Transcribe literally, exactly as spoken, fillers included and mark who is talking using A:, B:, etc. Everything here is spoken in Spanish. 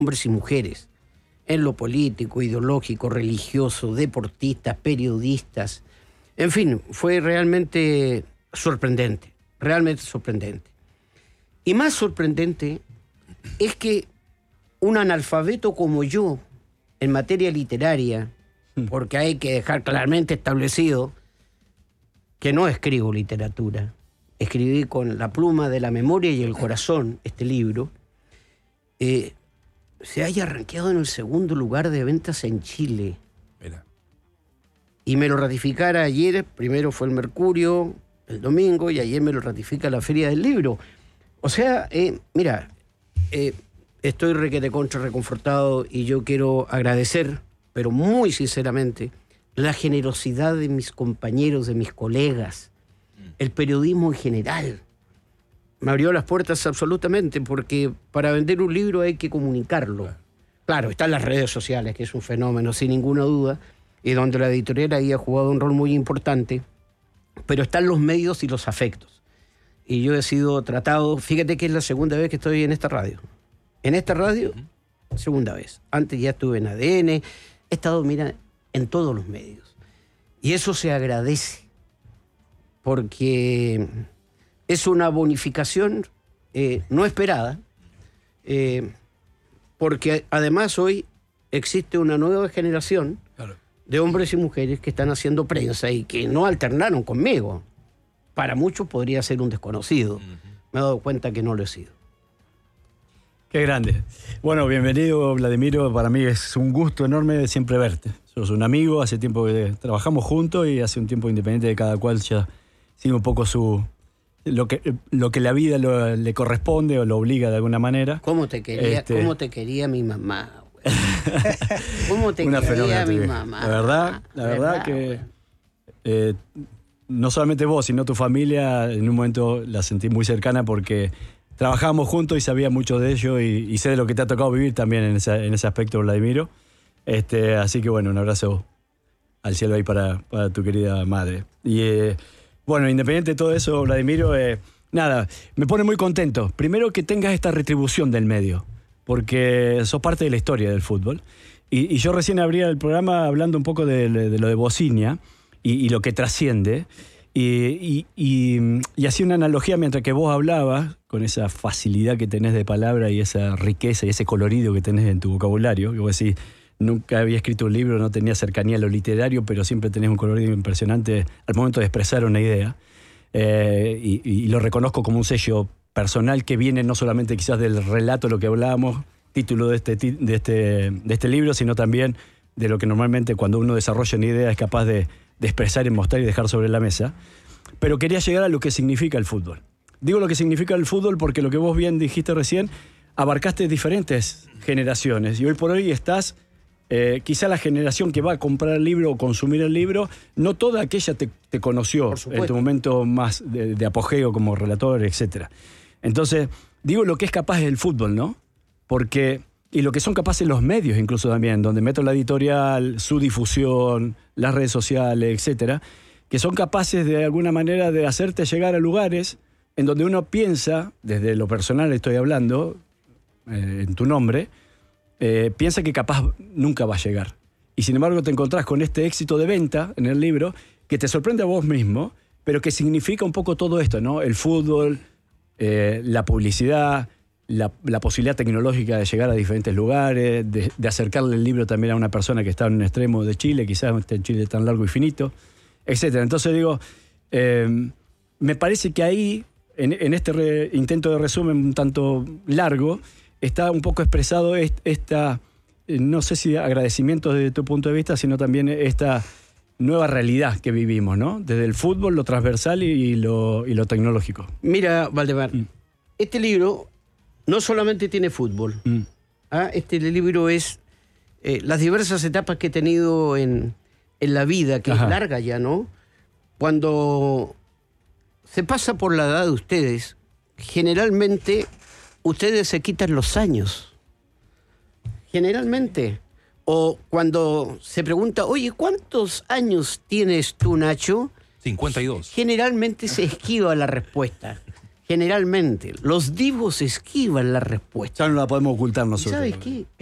A: hombres y mujeres, en lo político, ideológico, religioso, deportistas, periodistas. En fin, fue realmente sorprendente, realmente sorprendente. Y más sorprendente es que un analfabeto como yo, en materia literaria, porque hay que dejar claramente establecido que no escribo literatura, escribí con la pluma de la memoria y el corazón este libro, eh, se haya rankeado en el segundo lugar de ventas en Chile.
B: Mira.
A: Y me lo ratificara ayer, primero fue el Mercurio, el domingo, y ayer me lo ratifica la Feria del Libro. O sea, eh, mira, eh, estoy requete contra reconfortado y yo quiero agradecer, pero muy sinceramente, la generosidad de mis compañeros, de mis colegas, el periodismo en general. Me abrió las puertas absolutamente, porque para vender un libro hay que comunicarlo. Claro, claro, están las redes sociales, que es un fenómeno sin ninguna duda, y donde la editorial ahí ha jugado un rol muy importante, pero están los medios y los afectos. Y yo he sido tratado, fíjate que es la segunda vez que estoy en esta radio. En esta radio, uh-huh. segunda vez. Antes ya estuve en A D N, he estado, mira, en todos los medios. Y eso se agradece, porque es una bonificación eh, no esperada, eh, porque además hoy existe una nueva generación claro. de hombres y mujeres que están haciendo prensa y que no alternaron conmigo. Para muchos podría ser un desconocido. Uh-huh. Me he dado cuenta que no lo he sido.
C: Qué grande. Bueno, bienvenido, Vladimiro. Para mí es un gusto enorme siempre verte. Sos un amigo, hace tiempo que trabajamos juntos y hace un tiempo independiente de cada cual ya sigue un poco su lo que lo que la vida lo, le corresponde o lo obliga de alguna manera.
A: ¿Cómo te quería, este... ¿cómo te quería mi mamá? ¿Cómo te
C: Una
A: quería mi
C: que,
A: mamá?
C: La verdad, la verdad, verdad que eh, no solamente vos, sino tu familia, en un momento la sentí muy cercana porque trabajábamos juntos y sabía mucho de ello y, y sé de lo que te ha tocado vivir también en ese, en ese aspecto, Vladimiro. Este, así que bueno, un abrazo al cielo ahí para, para tu querida madre. Y eh, bueno, independiente de todo eso, Vladimiro, eh, nada, me pone muy contento. Primero que tengas esta retribución del medio, porque sos parte de la historia del fútbol. Y, y yo recién abría el programa hablando un poco de, de lo de Bociña y, y lo que trasciende. Y, y, y, y hacía una analogía mientras que vos hablabas, con esa facilidad que tenés de palabra y esa riqueza y ese colorido que tenés en tu vocabulario, que vos decís, nunca había escrito un libro, no tenía cercanía a lo literario, pero siempre tenés un colorido impresionante al momento de expresar una idea. Eh, y, y lo reconozco como un sello personal que viene no solamente quizás del relato, lo que hablábamos, título de este, de este, de este libro, sino también de lo que normalmente cuando uno desarrolla una idea es capaz de, de expresar y mostrar y dejar sobre la mesa. Pero quería llegar a lo que significa el fútbol. Digo lo que significa el fútbol porque lo que vos bien dijiste recién, abarcaste diferentes generaciones y hoy por hoy estás, eh, quizá la generación que va a comprar el libro o consumir el libro, no toda aquella te, te conoció en tu momento más de, de apogeo como relator, etcétera. Entonces, digo lo que es capaz el fútbol, ¿no? Porque, y lo que son capaces los medios incluso también, donde meto la editorial, su difusión, las redes sociales, etcétera, que son capaces de alguna manera de hacerte llegar a lugares en donde uno piensa, desde lo personal estoy hablando, eh, en tu nombre, eh, piensa que capaz nunca va a llegar. Y sin embargo te encontrás con este éxito de venta en el libro que te sorprende a vos mismo, pero que significa un poco todo esto, ¿no? El fútbol, eh, la publicidad, la, la posibilidad tecnológica de llegar a diferentes lugares, de, de acercarle el libro también a una persona que está en un extremo de Chile, quizás esté en Chile tan largo y finito, etcétera. Entonces digo, eh, me parece que ahí, en, en este re, intento de resumen un tanto largo, está un poco expresado est, esta, eh, no sé si agradecimiento desde tu punto de vista, sino también esta nueva realidad que vivimos, ¿no? Desde el fútbol, lo transversal y lo, y lo tecnológico.
A: Mira, Valdemar, mm. este libro no solamente tiene fútbol. Mm. ¿ah? Este libro es eh, las diversas etapas que he tenido en, en la vida, que Ajá. es larga ya, ¿no? Cuando se pasa por la edad de ustedes, generalmente ustedes se quitan los años. Generalmente. O cuando se pregunta, oye, ¿cuántos años tienes tú, Nacho?
B: cincuenta y dos.
A: Generalmente se esquiva la respuesta. generalmente, los divos esquivan la respuesta.
C: Ya no la podemos ocultar nosotros.
A: ¿Sabes qué?